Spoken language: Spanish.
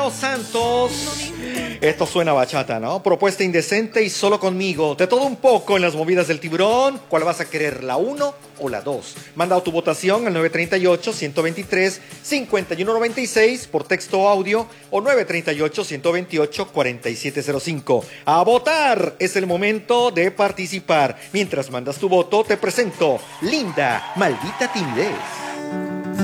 Santos. Esto suena bachata, ¿no? Propuesta indecente y solo conmigo. De todo un poco en las movidas del tiburón. ¿Cuál vas a querer, la 1 o la 2? Manda tu votación al 938-123-5196 por texto o audio o 938-128-4705. A votar, es el momento de participar. Mientras mandas tu voto, te presento Linda Maldita Timidez.